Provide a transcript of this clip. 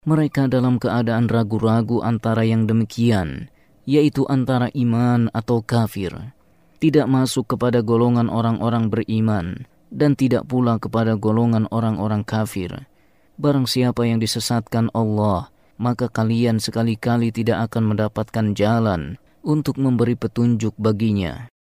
Mereka dalam keadaan ragu-ragu antara yang demikian, yaitu antara iman atau kafir, tidak masuk kepada golongan orang-orang beriman, dan tidak pula kepada golongan orang-orang kafir. Barang siapa yang disesatkan Allah, maka kalian sekali-kali tidak akan mendapatkan jalan untuk memberi petunjuk baginya.